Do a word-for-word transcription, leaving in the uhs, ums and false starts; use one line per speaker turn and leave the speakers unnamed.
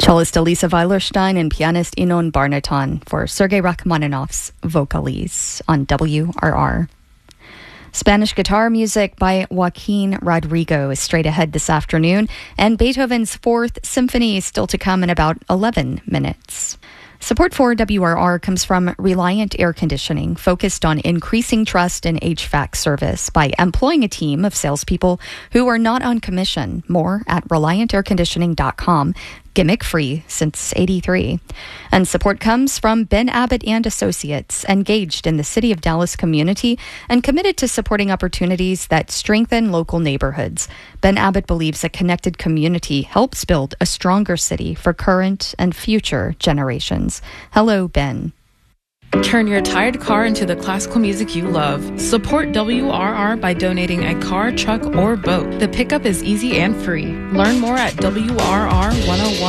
Cellist Elisa Weilerstein and pianist Inon Barnaton for Sergei Rachmaninoff's Vocalise on W R R. Spanish guitar music by Joaquin Rodrigo is straight ahead this afternoon, and Beethoven's Fourth Symphony is still to come in about eleven minutes. Support for W R R comes from Reliant Air Conditioning, focused on increasing trust in H V A C service by employing a team of salespeople who are not on commission. More at reliant air conditioning dot com. Gimmick free since eighty-three. And support comes from Ben Abbott and Associates, engaged in the City of Dallas community and committed to supporting opportunities that strengthen local neighborhoods. Ben Abbott believes a connected community helps build a stronger city for current and future generations. Hello, Ben.
Turn your tired car into the classical music you love. Support W R R by donating a car, truck, or boat. The pickup is easy and free. Learn more at W R R one oh one.